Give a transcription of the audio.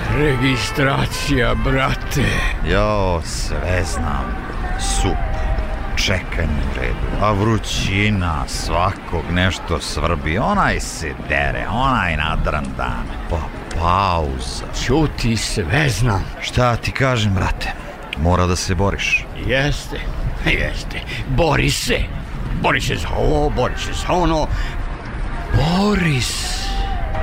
Registracija, brate. Jo, sve znam. Sup, čekanje u redu, a vrućina, svakog nešto svrbi, onaj se dere, onaj nadran dan, pa pauza. Ćuti, sve znam. Šta ti kažem, brate, mora da se boriš. Jeste. Bori se za ovo, bori se za ono. Bori se.